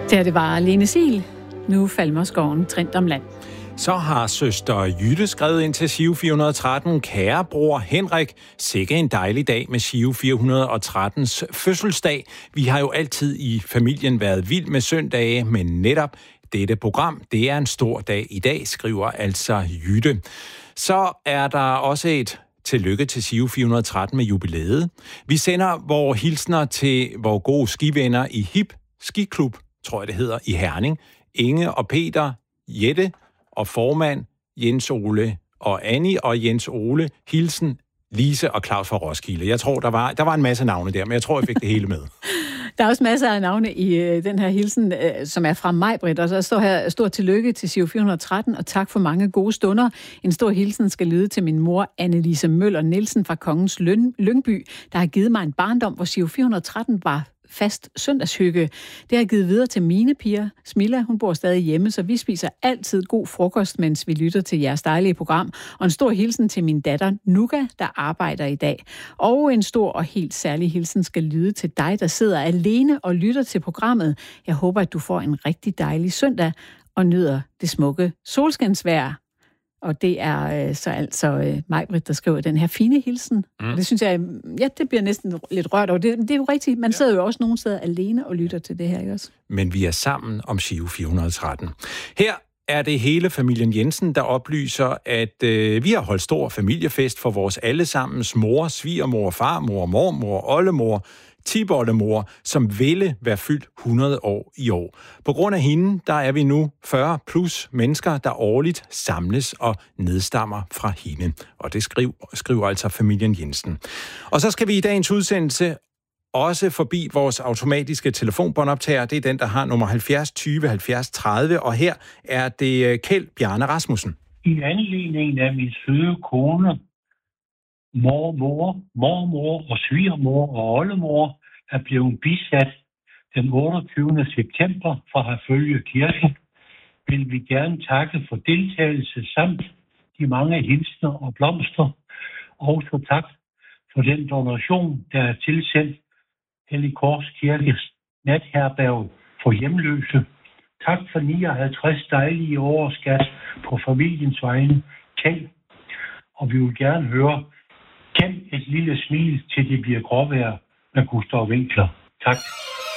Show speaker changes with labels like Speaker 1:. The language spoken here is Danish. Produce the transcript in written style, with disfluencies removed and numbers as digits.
Speaker 1: Det var Lene Sil. Nu falmer skoven trindt om land.
Speaker 2: Så har søster Jytte skrevet ind til Giro 413. Kære bror Henrik, sikke en dejlig dag med Giro 413's fødselsdag. Vi har jo altid i familien været vild med søndage, men netop dette program, det er en stor dag i dag, skriver altså Jytte. Så er der også et tillykke til Giro 413 med jubilæet. Vi sender vores hilsner til vores gode skivenner i HIP Skiklub, tror jeg det hedder, i Herning. Inge og Peter, Jette og formand Jens Ole og Annie og Jens Ole. Hilsen Lise og Claus fra Roskilde. Jeg tror, der var en masse navne der, men jeg tror, jeg fik det hele med.
Speaker 1: Der er også masser af navne i den her hilsen, som er fra Maj-Britt, og så står her stor tillykke til Giro 413, og tak for mange gode stunder. En stor hilsen skal lyde til min mor, Annelise Møller Nielsen fra Kongens Lyngby, der har givet mig en barndom, hvor Giro 413 var fast søndagshygge. Det har jeg givet videre til mine piger. Smilla, hun bor stadig hjemme, så vi spiser altid god frokost, mens vi lytter til jeres dejlige program. Og en stor hilsen til min datter Nuga, der arbejder i dag. Og en stor og helt særlig hilsen skal lyde til dig, der sidder alene og lytter til programmet. Jeg håber, at du får en rigtig dejlig søndag og nyder det smukke solskinsvejr. Og det er så altså Maj-Britt, der skriver den her fine hilsen. Og det synes jeg, ja, det bliver næsten lidt rørt over. Det er jo rigtigt. Man sidder jo også nogle steder alene og lytter til det her, ikke også?
Speaker 2: Men vi er sammen om Giro 413. Her er det hele familien Jensen, der oplyser, at vi har holdt stor familiefest for vores allesammens mor, svigermor, farmor, mormor, oldemor, tipoldemor, som ville være fyldt 100 år i år. På grund af hende, der er vi nu 40 plus mennesker, der årligt samles og nedstammer fra hende. Og det skriver altså familien Jensen. Og så skal vi i dagens udsendelse også forbi vores automatiske telefonbåndoptager. Det er den, der har nummer 70 20 70 30, og her er det Kjeld Bjarne Rasmussen.
Speaker 3: I anledning af min søde kone, mormor og svigermor og oldemor er blevet bisat den 28. september fra Herfølge Kirke, vil vi gerne takke for deltagelse samt de mange hilsner og blomster. Også tak for den donation, der er tilsendt Hellig Kors Kirkes natherberg for hjemløse. Tak for 59 dejlige års gas på familiens vegne. Kjeld. Og vi vil gerne høre Kend et lille smil, til det bliver gråvejr med Gustav Winkler. Tak.